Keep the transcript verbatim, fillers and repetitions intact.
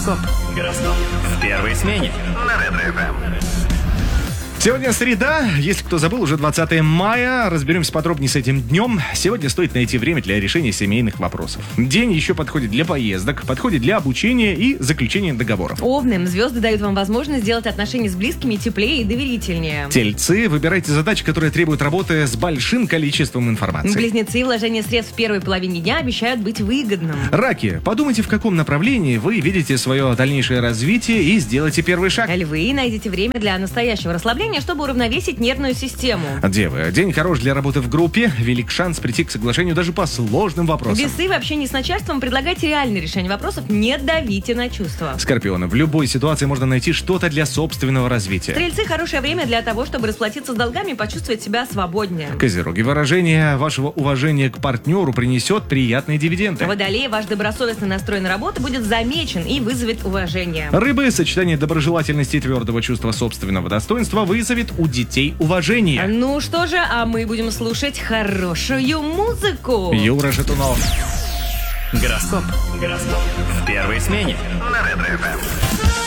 Гороскоп. Гороскоп. В первой смене. На Ретро-ФМ. Сегодня среда, если кто забыл, уже двадцатое мая. Разберемся подробнее с этим днем. Сегодня стоит найти время для решения семейных вопросов. День еще подходит для поездок, подходит для обучения и заключения договоров. Овны, звезды дают вам возможность сделать отношения с близкими теплее и доверительнее. Тельцы, выбирайте задачи, которые требуют работы с большим количеством информации. Близнецы, вложение средств в первой половине дня обещают быть выгодным. Раки, подумайте, в каком направлении вы видите свое дальнейшее развитие и сделайте первый шаг. Львы, найдите время для настоящего расслабления, чтобы уравновесить нервную систему. Девы, день хорош для работы в группе, велик шанс прийти к соглашению даже по сложным вопросам. Весы, в общении с начальством предлагайте реальное решение вопросов, не давите на чувства. Скорпионы, в любой ситуации можно найти что-то для собственного развития. Стрельцы, хорошее время для того, чтобы расплатиться с долгами и почувствовать себя свободнее. Козероги, выражение вашего уважения к партнеру принесет приятные дивиденды. Водолеи, ваш добросовестный настрой на работу будет замечен и вызовет уважение. Рыбы, сочетание доброжелательности и твердого чувства собственного достоинства вызовет у детей уважение. Ну что же, а мы будем слушать хорошую музыку. Юра Шатунов. Гороскоп. Гороскоп. В первой смене. На Ретро-ФМ.